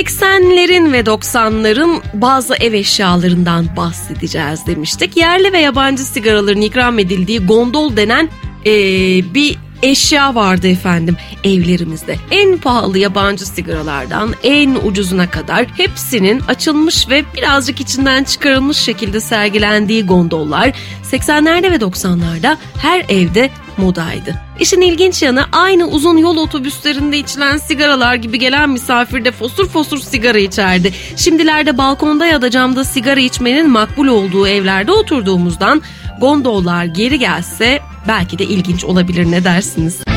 80'lerin ve 90'ların bazı ev eşyalarından bahsedeceğiz demiştik. Yerli ve yabancı sigaraların ikram edildiği gondol denen bir eşya vardı efendim evlerimizde. En pahalı yabancı sigaralardan en ucuzuna kadar hepsinin açılmış ve birazcık içinden çıkarılmış şekilde sergilendiği gondollar 80'lerde ve 90'larda her evde modaydı. İşin ilginç yanı aynı uzun yol otobüslerinde içilen sigaralar gibi gelen misafir de fosur fosur sigara içerdi. Şimdilerde balkonda ya da camda sigara içmenin makbul olduğu evlerde oturduğumuzdan gondollar geri gelse belki de ilginç olabilir, ne dersiniz?